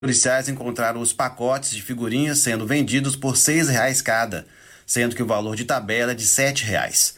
Policiais encontraram os pacotes de figurinhas sendo vendidos por R$ 6 cada, sendo que o valor de tabela é de R$ 7.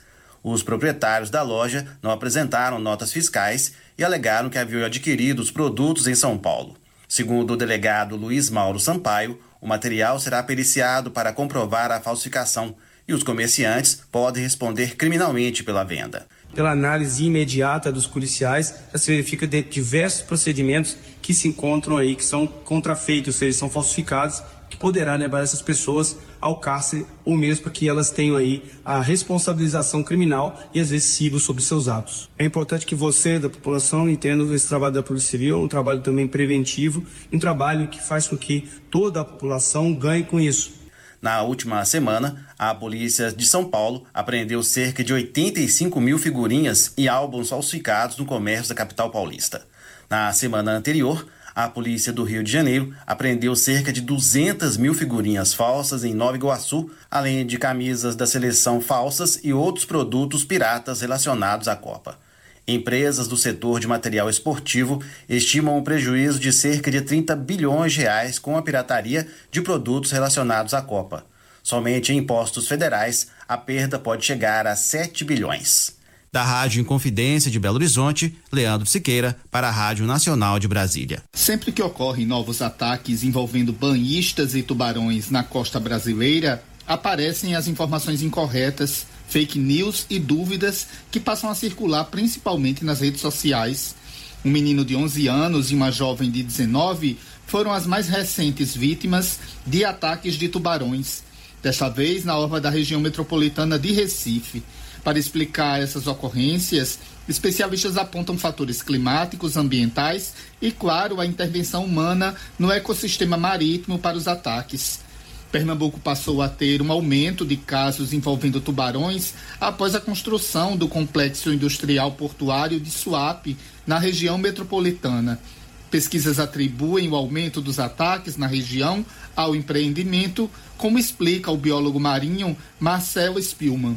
Os proprietários da loja não apresentaram notas fiscais e alegaram que haviam adquirido os produtos em São Paulo. Segundo o delegado Luiz Mauro Sampaio, o material será periciado para comprovar a falsificação e os comerciantes podem responder criminalmente pela venda. Pela análise imediata dos policiais, já se verifica diversos procedimentos que se encontram aí, que são contrafeitos, ou seja, são falsificados, que poderá levar essas pessoas ao cárcere ou mesmo para que elas tenham aí a responsabilização criminal e às vezes civil sobre seus atos. É importante que você, da população, entenda esse trabalho da Polícia Civil, um trabalho também preventivo, um trabalho que faz com que toda a população ganhe com isso. Na última semana, a Polícia de São Paulo apreendeu cerca de 85 mil figurinhas e álbuns falsificados no comércio da capital paulista. Na semana anterior, a Polícia do Rio de Janeiro apreendeu cerca de 200 mil figurinhas falsas em Nova Iguaçu, além de camisas da seleção falsas e outros produtos piratas relacionados à Copa. Empresas do setor de material esportivo estimam um prejuízo de cerca de 30 bilhões de reais com a pirataria de produtos relacionados à Copa. Somente em impostos federais, a perda pode chegar a 7 bilhões. Da Rádio Inconfidência de Belo Horizonte, Leandro Siqueira, para a Rádio Nacional de Brasília. Sempre que ocorrem novos ataques envolvendo banhistas e tubarões na costa brasileira, aparecem as informações incorretas, fake news e dúvidas que passam a circular principalmente nas redes sociais. Um menino de 11 anos e uma jovem de 19 foram as mais recentes vítimas de ataques de tubarões, desta vez na orla da região metropolitana de Recife. Para explicar essas ocorrências, especialistas apontam fatores climáticos, ambientais e, claro, a intervenção humana no ecossistema marítimo para os ataques. Pernambuco passou a ter um aumento de casos envolvendo tubarões após a construção do complexo industrial portuário de Suape, na região metropolitana. Pesquisas atribuem o aumento dos ataques na região ao empreendimento, como explica o biólogo marinho Marcelo Spillmann.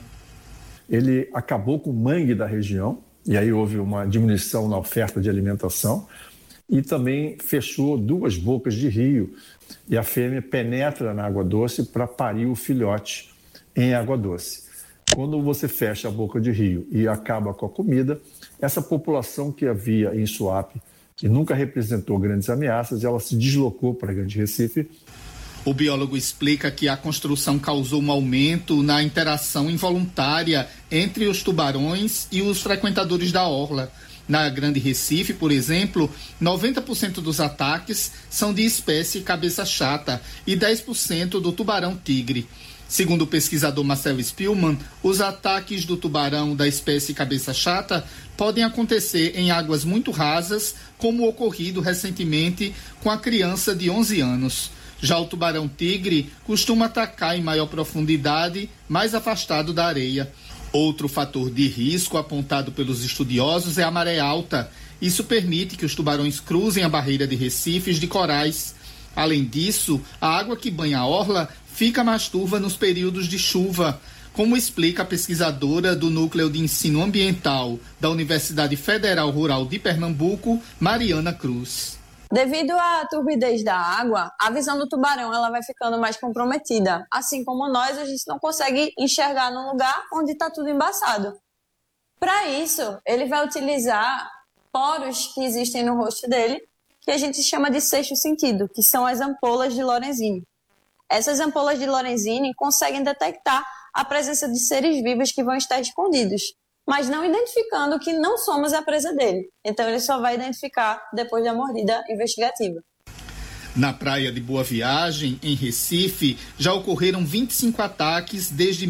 Ele acabou com o mangue da região, e aí houve uma diminuição na oferta de alimentação, e também fechou 2 bocas de rio, e a fêmea penetra na água doce para parir o filhote em água doce. Quando você fecha a boca de rio e acaba com a comida, essa população que havia em Suape, que nunca representou grandes ameaças, ela se deslocou para Grande Recife. O biólogo explica que a construção causou um aumento na interação involuntária entre os tubarões e os frequentadores da orla. Na Grande Recife, por exemplo, 90% dos ataques são de espécie cabeça-chata e 10% do tubarão-tigre. Segundo o pesquisador Marcelo Spillmann, os ataques do tubarão da espécie cabeça-chata podem acontecer em águas muito rasas, como ocorrido recentemente com a criança de 11 anos. Já o tubarão-tigre costuma atacar em maior profundidade, mais afastado da areia. Outro fator de risco apontado pelos estudiosos é a maré alta. Isso permite que os tubarões cruzem a barreira de recifes de corais. Além disso, a água que banha a orla fica mais turva nos períodos de chuva, como explica a pesquisadora do Núcleo de Ensino Ambiental da Universidade Federal Rural de Pernambuco, Mariana Cruz. Devido à turbidez da água, a visão do tubarão ela vai ficando mais comprometida. Assim como nós, a gente não consegue enxergar num lugar onde está tudo embaçado. Para isso, ele vai utilizar poros que existem no rosto dele, que a gente chama de sexto sentido, que são as ampolas de Lorenzini. Essas ampolas de Lorenzini conseguem detectar a presença de seres vivos que vão estar escondidos, mas não identificando que não somos a presa dele. Então ele só vai identificar depois da mordida investigativa. Na praia de Boa Viagem, em Recife, já ocorreram 25 ataques desde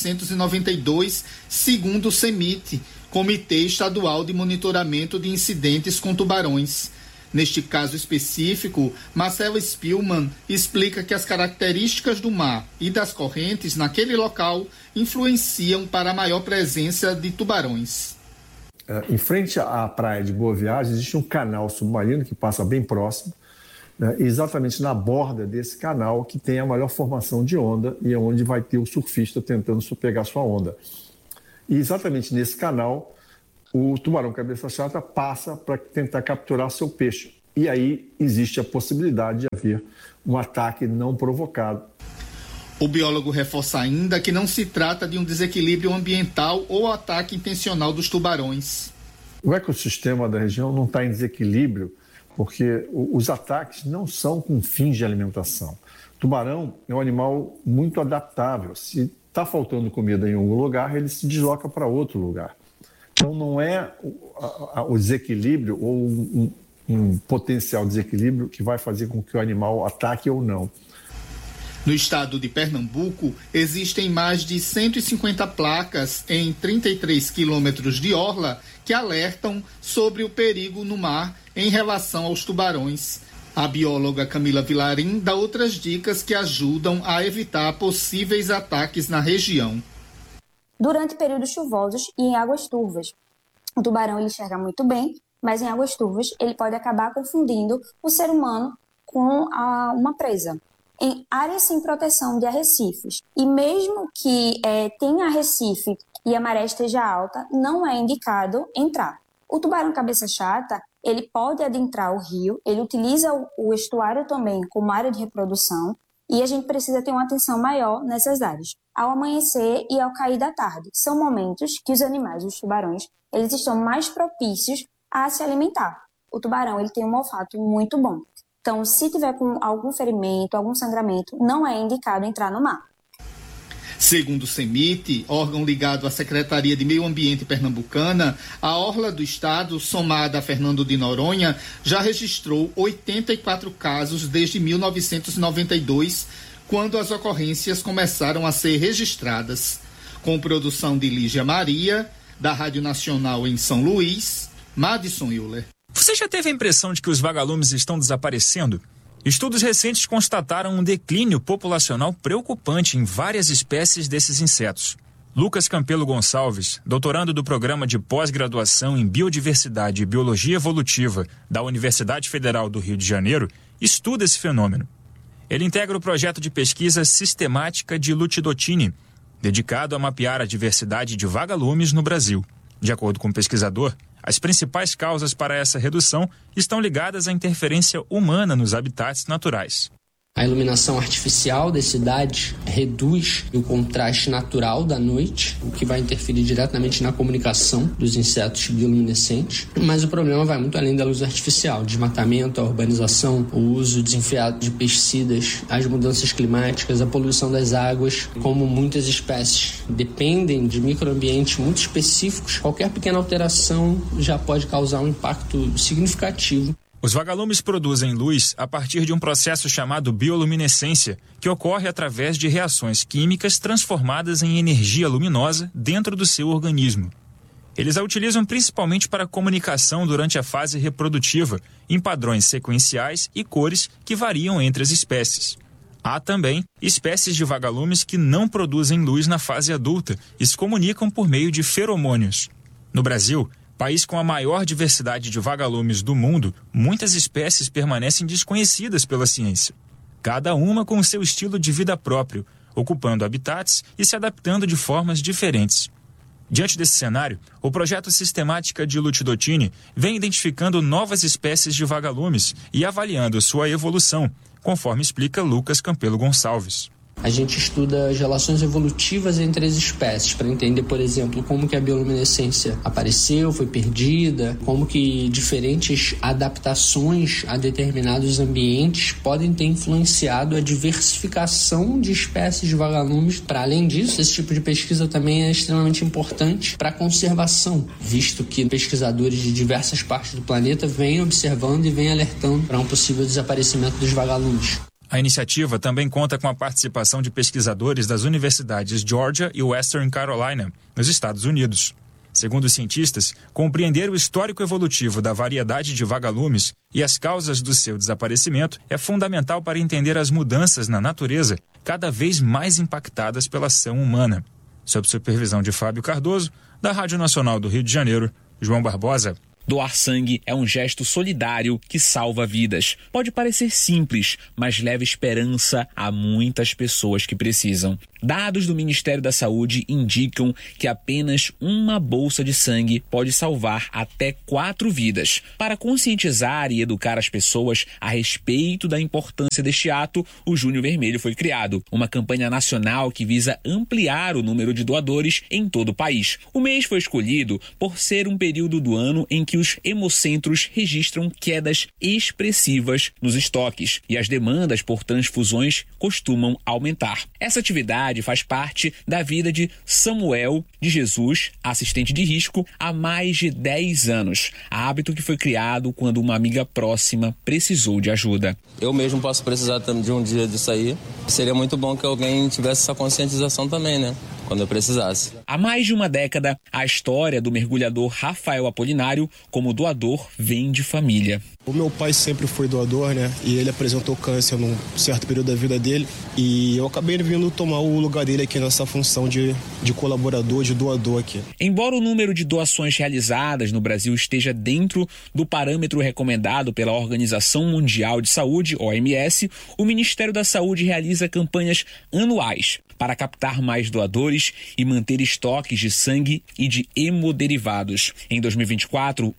1992, segundo o CEMIT, Comitê Estadual de Monitoramento de Incidentes com Tubarões. Neste caso específico, Marcelo Spillmann explica que as características do mar e das correntes naquele local influenciam para a maior presença de tubarões. Em frente à praia de Boa Viagem, existe um canal submarino que passa bem próximo, né, exatamente na borda desse canal que tem a maior formação de onda e é onde vai ter o surfista tentando pegar sua onda. E exatamente nesse canal, o tubarão cabeça chata passa para tentar capturar seu peixe. e aí existe a possibilidade de haver um ataque não provocado. O biólogo reforça ainda que não se trata de um desequilíbrio ambiental ou ataque intencional dos tubarões. O ecossistema da região não está em desequilíbrio porque os ataques não são com fins de alimentação. O tubarão é um animal muito adaptável. Se está faltando comida em um lugar, ele se desloca para outro lugar. Então não é o desequilíbrio ou um potencial desequilíbrio que vai fazer com que o animal ataque ou não. No estado de Pernambuco, existem mais de 150 placas em 33 quilômetros de orla que alertam sobre o perigo no mar em relação aos tubarões. A bióloga Camila Vilarim dá outras dicas que ajudam a evitar possíveis ataques na região. Durante períodos chuvosos e em águas turvas, o tubarão ele enxerga muito bem, mas em águas turvas ele pode acabar confundindo o ser humano com uma presa. Em áreas sem proteção de arrecifes, e mesmo que tenha arrecife e a maré esteja alta, não é indicado entrar. O tubarão cabeça chata, ele pode adentrar o rio, ele utiliza o estuário também como área de reprodução, e a gente precisa ter uma atenção maior nessas áreas. Ao amanhecer e ao cair da tarde, são momentos que os animais, os tubarões, eles estão mais propícios a se alimentar. O tubarão ele tem um olfato muito bom. Então, se tiver com algum ferimento, algum sangramento, não é indicado entrar no mar. Segundo o CEMIT, órgão ligado à Secretaria de Meio Ambiente Pernambucana, a orla do estado, somada a Fernando de Noronha, já registrou 84 casos desde 1992, quando as ocorrências começaram a ser registradas. Com produção de Lígia Maria, da Rádio Nacional em São Luís, Madison Euler. Você já teve a impressão de que os vagalumes estão desaparecendo? Estudos recentes constataram um declínio populacional preocupante em várias espécies desses insetos. Lucas Campelo Gonçalves, doutorando do Programa de Pós-Graduação em Biodiversidade e Biologia Evolutiva da Universidade Federal do Rio de Janeiro, estuda esse fenômeno. Ele integra o projeto de pesquisa sistemática de Lutidotini, dedicado a mapear a diversidade de vagalumes no Brasil. De acordo com o pesquisador, as principais causas para essa redução estão ligadas à interferência humana nos habitats naturais. A iluminação artificial das cidades reduz o contraste natural da noite, o que vai interferir diretamente na comunicação dos insetos bioluminescentes. Mas o problema vai muito além da luz artificial. O desmatamento, a urbanização, o uso desenfreado de pesticidas, as mudanças climáticas, a poluição das águas. Como muitas espécies dependem de microambientes muito específicos, qualquer pequena alteração já pode causar um impacto significativo. Os vagalumes produzem luz a partir de um processo chamado bioluminescência, que ocorre através de reações químicas transformadas em energia luminosa dentro do seu organismo. Eles a utilizam principalmente para comunicação durante a fase reprodutiva, em padrões sequenciais e cores que variam entre as espécies. Há também espécies de vagalumes que não produzem luz na fase adulta e se comunicam por meio de feromônios. No Brasil, país com a maior diversidade de vagalumes do mundo, muitas espécies permanecem desconhecidas pela ciência. Cada uma com o seu estilo de vida próprio, ocupando habitats e se adaptando de formas diferentes. Diante desse cenário, o projeto Sistemática de Lutidotini vem identificando novas espécies de vagalumes e avaliando sua evolução, conforme explica Lucas Campelo Gonçalves. A gente estuda as relações evolutivas entre as espécies para entender, por exemplo, como que a bioluminescência apareceu, foi perdida, como que diferentes adaptações a determinados ambientes podem ter influenciado a diversificação de espécies de vagalumes. Para além disso, esse tipo de pesquisa também é extremamente importante para a conservação, visto que pesquisadores de diversas partes do planeta vêm observando e vêm alertando para um possível desaparecimento dos vagalumes. A iniciativa também conta com a participação de pesquisadores das universidades Georgia e Western Carolina, nos Estados Unidos. Segundo os cientistas, compreender o histórico evolutivo da variedade de vagalumes e as causas do seu desaparecimento é fundamental para entender as mudanças na natureza, cada vez mais impactadas pela ação humana. Sob supervisão de Fábio Cardoso, da Rádio Nacional do Rio de Janeiro, João Barbosa. Doar sangue é um gesto solidário que salva vidas. Pode parecer simples, mas leva esperança a muitas pessoas que precisam. Dados do Ministério da Saúde indicam que apenas uma bolsa de sangue pode salvar até 4 vidas. Para conscientizar e educar as pessoas a respeito da importância deste ato, o Junho Vermelho foi criado, uma campanha nacional que visa ampliar o número de doadores em todo o país. O mês foi escolhido por ser um período do ano em que os hemocentros registram quedas expressivas nos estoques e as demandas por transfusões costumam aumentar. Essa atividade faz parte da vida de Samuel de Jesus, assistente de risco, há mais de 10 anos. Hábito que foi criado quando uma amiga próxima precisou de ajuda. Eu mesmo posso precisar de um dia disso aí. Seria muito bom que alguém tivesse essa conscientização também, né? Quando eu precisasse. Há mais de uma década, a história do mergulhador Rafael Apolinário como doador vem de família. O meu pai sempre foi doador, né? E ele apresentou câncer num certo período da vida dele. E eu acabei vindo tomar o lugar dele aqui nessa função de colaborador, de doador aqui. Embora o número de doações realizadas no Brasil esteja dentro do parâmetro recomendado pela Organização Mundial de Saúde, OMS, o Ministério da Saúde realiza campanhas anuais para captar mais doadores e manter estoques de sangue e de hemoderivados. Em 2024,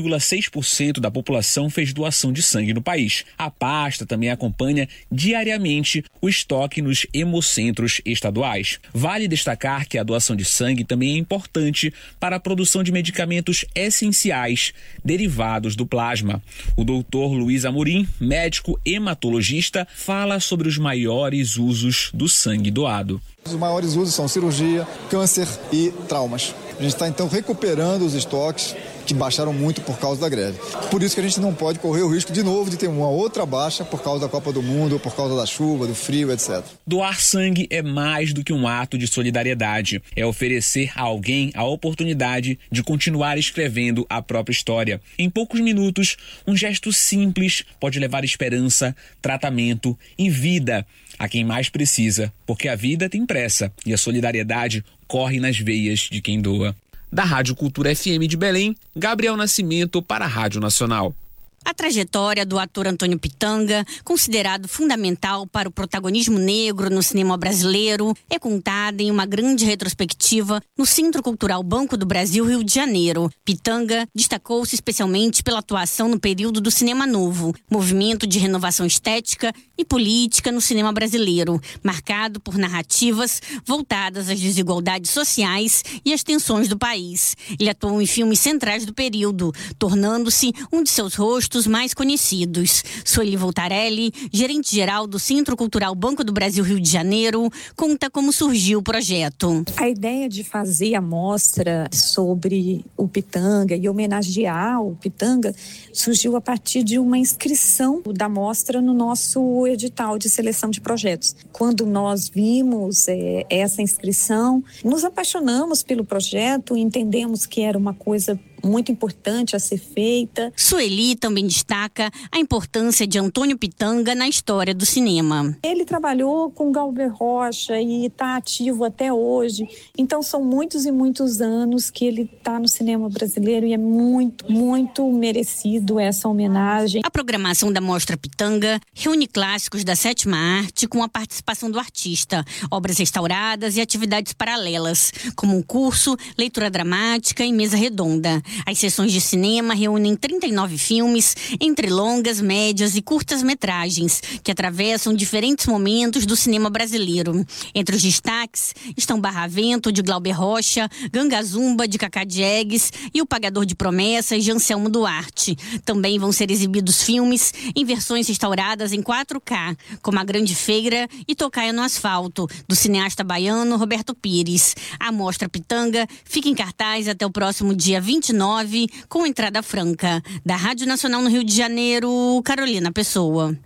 1,6% da população fez doação de sangue no país. A pasta também acompanha diariamente o estoque nos hemocentros estaduais. Vale destacar que a doação de sangue também é importante para a produção de medicamentos essenciais derivados do plasma. O doutor Luiz Amorim, médico hematologista, fala sobre os maiores usos do sangue doado. Os maiores usos são cirurgia, câncer e traumas. A gente está então recuperando os estoques que baixaram muito por causa da greve. Por isso que a gente não pode correr o risco de novo de ter uma outra baixa por causa da Copa do Mundo, por causa da chuva, do frio, etc. Doar sangue é mais do que um ato de solidariedade. É oferecer a alguém a oportunidade de continuar escrevendo a própria história. Em poucos minutos, um gesto simples pode levar esperança, tratamento e vida a quem mais precisa, porque a vida tem pressa e a solidariedade corre nas veias de quem doa. Da Rádio Cultura FM de Belém, Gabriel Nascimento para a Rádio Nacional. A trajetória do ator Antônio Pitanga, considerado fundamental para o protagonismo negro no cinema brasileiro, é contada em uma grande retrospectiva no Centro Cultural Banco do Brasil, Rio de Janeiro. Pitanga destacou-se especialmente pela atuação no período do Cinema Novo, movimento de renovação estética e política no cinema brasileiro, marcado por narrativas voltadas às desigualdades sociais e às tensões do país. Ele atuou em filmes centrais do período, tornando-se um de seus rostos mais conhecidos. Sueli Voltarelli, gerente-geral do Centro Cultural Banco do Brasil Rio de Janeiro, conta como surgiu o projeto. A ideia de fazer a mostra sobre o Pitanga e homenagear o Pitanga surgiu a partir de uma inscrição da mostra no nosso edital de seleção de projetos. Quando nós vimos essa inscrição, nos apaixonamos pelo projeto, entendemos que era uma coisa muito importante a ser feita. Sueli também destaca a importância de Antônio Pitanga na história do cinema. Ele trabalhou com Glauber Rocha e está ativo até hoje. Então são muitos e muitos anos que ele está no cinema brasileiro e é muito, muito merecido essa homenagem. A programação da Mostra Pitanga reúne clássicos da sétima arte com a participação do artista, obras restauradas e atividades paralelas, como um curso, leitura dramática e mesa redonda. As sessões de cinema reúnem 39 filmes, entre longas, médias e curtas-metragens, que atravessam diferentes momentos do cinema brasileiro. Entre os destaques estão Barravento, de Glauber Rocha, Ganga Zumba, de Cacá Diegues e O Pagador de Promessas, de Anselmo Duarte. Também vão ser exibidos filmes em versões restauradas em 4K, como A Grande Feira e Tocaia no Asfalto, do cineasta baiano Roberto Pires. A Mostra Pitanga fica em cartaz até o próximo dia 29, com entrada franca. Da Rádio Nacional no Rio de Janeiro, Carolina Pessoa.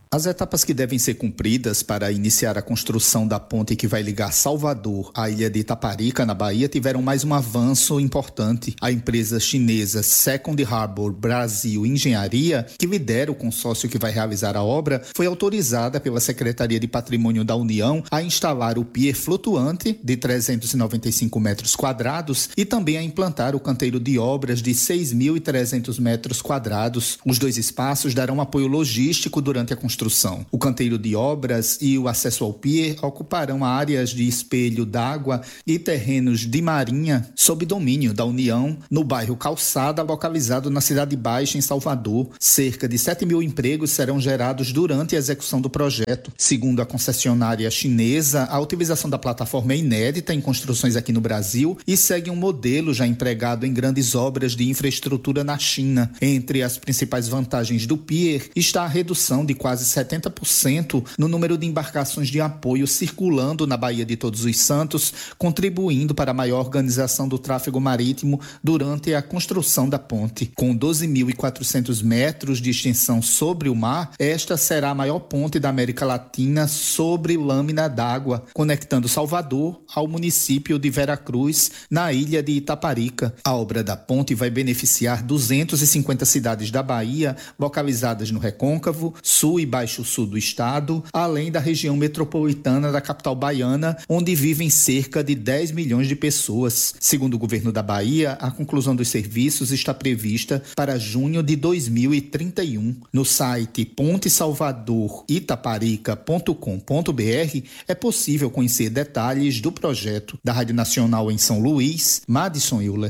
As etapas que devem ser cumpridas para iniciar a construção da ponte que vai ligar Salvador à ilha de Itaparica, na Bahia, tiveram mais um avanço importante. A empresa chinesa Second Harbour Brasil Engenharia, que lidera o consórcio que vai realizar a obra, foi autorizada pela Secretaria de Patrimônio da União a instalar o pier flutuante de 395 metros quadrados e também a implantar o canteiro de obras de 6.300 metros quadrados. Os dois espaços darão apoio logístico durante a construção. O canteiro de obras e o acesso ao pier ocuparão áreas de espelho d'água e terrenos de marinha sob domínio da União, no bairro Calçada, localizado na Cidade Baixa, em Salvador. Cerca de 7.000 empregos serão gerados durante a execução do projeto. Segundo a concessionária chinesa, a utilização da plataforma é inédita em construções aqui no Brasil e segue um modelo já empregado em grandes obras de infraestrutura na China. Entre as principais vantagens do pier está a redução de quase 70% no número de embarcações de apoio circulando na Baía de Todos os Santos, contribuindo para a maior organização do tráfego marítimo durante a construção da ponte. Com 12.400 metros de extensão sobre o mar, esta será a maior ponte da América Latina sobre lâmina d'água, conectando Salvador ao município de Veracruz, na ilha de Itaparica. A obra da ponte vai beneficiar 250 cidades da Bahia, localizadas no Recôncavo, sul e baixo sul do estado, além da região metropolitana da capital baiana, onde vivem cerca de 10 milhões de pessoas. Segundo o governo da Bahia, a conclusão dos serviços está prevista para junho de 2031. No site pontesalvador-itaparica.com.br é possível conhecer detalhes do projeto. Da Rádio Nacional em São Luís, Madison Euler.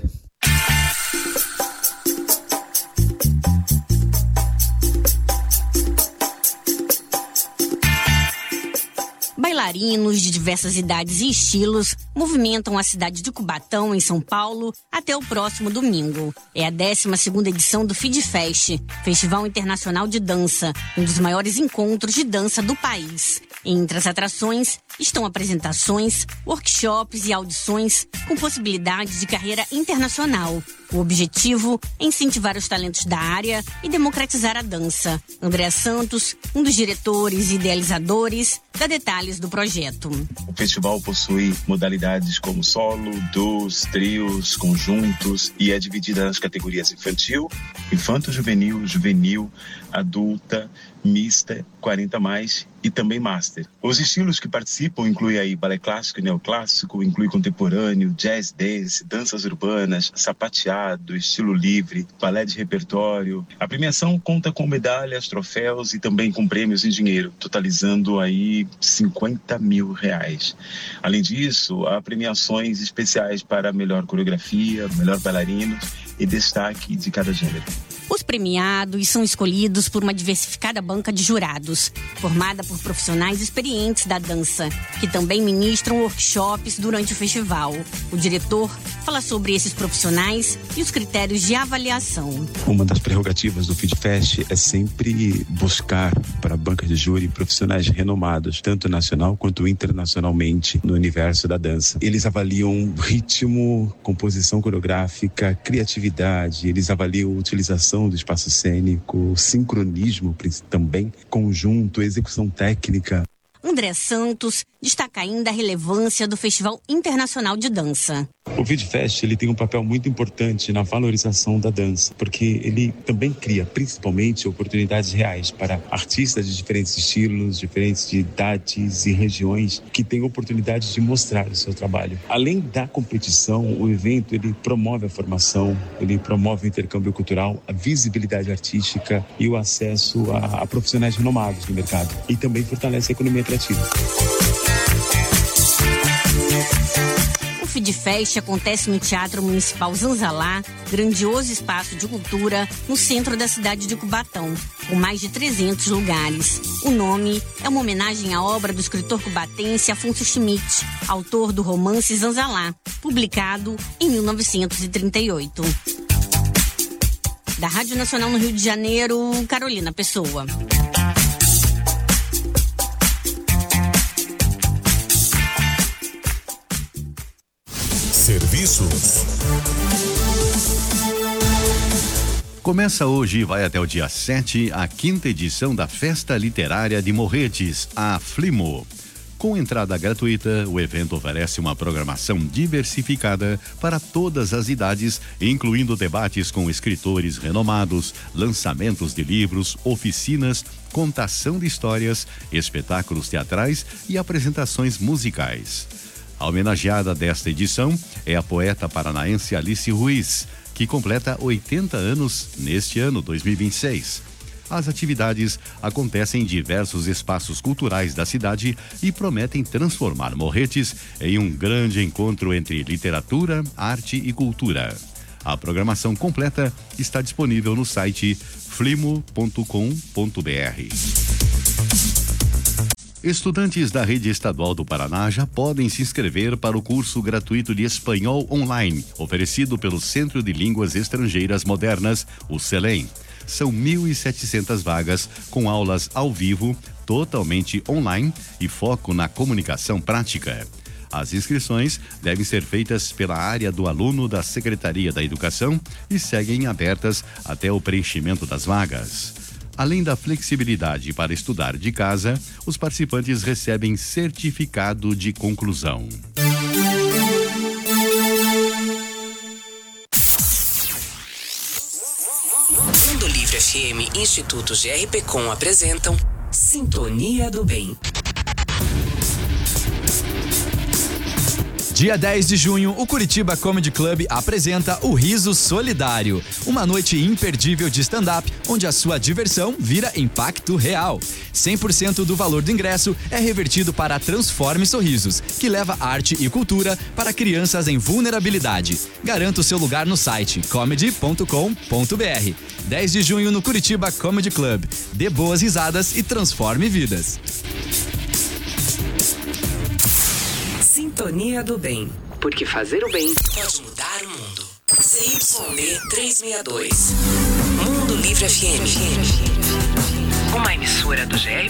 Bailarinos de diversas idades e estilos movimentam a cidade de Cubatão, em São Paulo, até o próximo domingo. É a 12ª edição do FIDFest, Festival Internacional de Dança, um dos maiores encontros de dança do país. Entre as atrações estão apresentações, workshops e audições com possibilidades de carreira internacional. O objetivo é incentivar os talentos da área e democratizar a dança. André Santos, um dos diretores e idealizadores, dá detalhes do projeto. O festival possui modalidades como solo, duos, trios, conjuntos e é dividida nas categorias infantil, infanto-juvenil, juvenil, adulta, mista, 40+, e também master. Os estilos que participam incluem aí balé clássico e neoclássico, inclui contemporâneo, jazz dance, danças urbanas, sapateado, estilo livre, balé de repertório. A premiação conta com medalhas, troféus e também com prêmios em dinheiro, totalizando aí R$50 mil. Além disso, há premiações especiais para melhor coreografia, melhor bailarino e destaque de cada gênero. Os premiados são escolhidos por uma diversificada banca de jurados, formada por profissionais experientes da dança, que também ministram workshops durante o festival. O diretor fala sobre esses profissionais e os critérios de avaliação. Uma das prerrogativas do FIDFest é sempre buscar para a banca de júri profissionais renomados, tanto nacional quanto internacionalmente, no universo da dança. Eles avaliam ritmo, composição coreográfica, criatividade, eles avaliam a utilização do espaço cênico, sincronismo também, conjunto, execução técnica. André Santos destaca ainda a relevância do Festival Internacional de Dança. O FIDFest, ele tem um papel muito importante na valorização da dança, porque ele também cria, principalmente, oportunidades reais para artistas de diferentes estilos, diferentes de idades e regiões que têm oportunidade de mostrar o seu trabalho. Além da competição, o evento, ele promove a formação, ele promove o intercâmbio cultural, a visibilidade artística e o acesso a profissionais renomados no mercado. E também fortalece a economia criativa. O FIDFest acontece no Teatro Municipal Zanzalá, grandioso espaço de cultura no centro da cidade de Cubatão, com mais de 300 lugares. O nome é uma homenagem à obra do escritor cubatense Afonso Schmidt, autor do romance Zanzalá, publicado em 1938. Da Rádio Nacional no Rio de Janeiro, Carolina Pessoa. Serviços. Começa hoje e vai até o dia 7 a 5ª edição da Festa Literária de Morretes, a Flimo. Com entrada gratuita, o evento oferece uma programação diversificada para todas as idades, incluindo debates com escritores renomados, lançamentos de livros, oficinas, contação de histórias, espetáculos teatrais e apresentações musicais. A homenageada desta edição é a poeta paranaense Alice Ruiz, que completa 80 anos neste ano, 2026. As atividades acontecem em diversos espaços culturais da cidade e prometem transformar Morretes em um grande encontro entre literatura, arte e cultura. A programação completa está disponível no site flimo.com.br. Estudantes da Rede Estadual do Paraná já podem se inscrever para o curso gratuito de espanhol online, oferecido pelo Centro de Línguas Estrangeiras Modernas, o CELEM. São 1.700 vagas com aulas ao vivo, totalmente online e foco na comunicação prática. As inscrições devem ser feitas pela área do aluno da Secretaria da Educação e seguem abertas até o preenchimento das vagas. Além da flexibilidade para estudar de casa, os participantes recebem certificado de conclusão. Mundo Livre FM e Instituto GRPcom apresentam Sintonia do Bem. Dia 10 de junho, o Curitiba Comedy Club apresenta o Riso Solidário, uma noite imperdível de stand-up, onde a sua diversão vira impacto real. 100% do valor do ingresso é revertido para a Transforme Sorrisos, que leva arte e cultura para crianças em vulnerabilidade. Garanta o seu lugar no site comedy.com.br. 10 de junho no Curitiba Comedy Club. Dê boas risadas e transforme vidas. Sintonia do Bem, porque fazer o bem pode mudar o mundo. CYB 362. Mundo Livre FM. Uma emissora do GR